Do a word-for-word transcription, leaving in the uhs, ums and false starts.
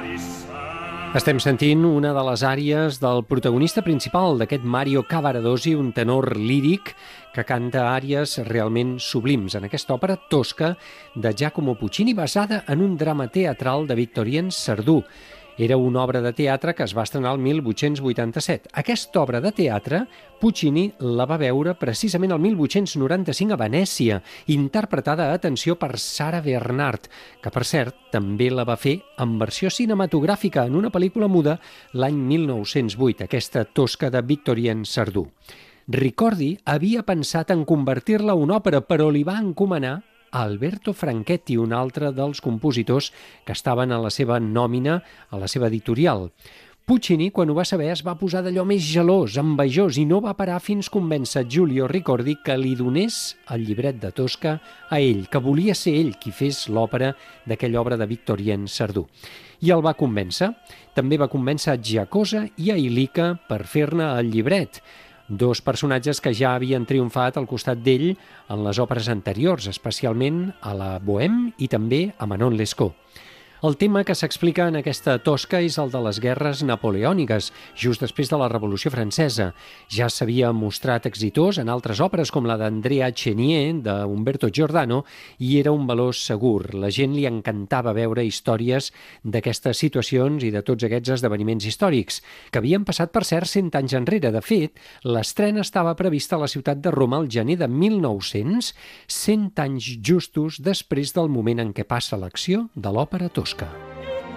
Estem sentint una de les àries del protagonista principal d'aquest Mario Cavaradossi, un tenor líric que canta àries realment sublims en aquesta òpera tosca de Giacomo Puccini basada en un drama teatral de Victorien Sardou. Era una obra de teatre que es va estrenar el mil vuit-cents vuitanta-set. Aquesta obra de teatre, Puccini la va veure precisament el mil vuit-cents noranta-cinc a Venècia, interpretada, atenció, per Sarah Bernhardt, que, per cert, també la va fer en versió cinematogràfica en una pel·lícula muda l'any mil nou-cents vuit, aquesta tosca de Victorien Sardou. Ricordi havia pensat en convertir-la en una òpera, però li va encomanar a Alberto Franchetti, un altre dels compositors que estaven a la seva nòmina, a la seva editorial. Puccini, quan ho va saber, es va posar d'allò més gelós, envejós, i no va parar fins convèncer Giulio Ricordi que li donés el llibret de Tosca a ell, que volia ser ell qui fes l'òpera d'aquella obra de Victorien Sardou. I el va convèncer. També va convèncer a Giacosa i a Ilica per fer-ne el llibret, dos personatges que ja havien triomfat al costat d'ell en les òperes anteriors, especialment a la Bohème i també a Manon Lescaut. El tema que s'explica en aquesta tosca és el de les guerres napoleòniques, just després de la Revolució Francesa. Ja s'havia mostrat exitós en altres òperes com la d'Andrea Chenier, d'Umberto Giordano, i era un valor segur. La gent li encantava veure històries d'aquestes situacions i de tots aquests esdeveniments històrics, que havien passat, per cert, cent anys enrere. De fet, l'estrena estava prevista a la ciutat de Roma el gener de mil nou-cents, cent anys justos després del moment en què passa l'acció de l'òpera tosca.